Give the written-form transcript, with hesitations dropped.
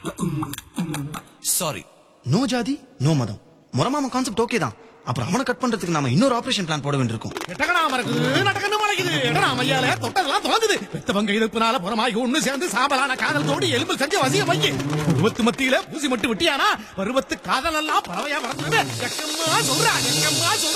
Sorry, no ஜாதி no மதம். முறமாம concept okay தான். அப்புறம் அவனை கட் பண்றதுக்கு நாம இன்னொரு ஆபரேஷன் பிளான் போட வேண்டியிருக்கும். புறமாய் ஒண்ணு சேர்ந்து சாம்பலான காதல் தோடி எலும்பு செஞ்சு வசிய வைக்க பருவத்து மத்தியில பூசி மட்டும் விட்டியானா பருவத்து காதல் எல்லாம் பறவையா வளர்ந்து சொல்றா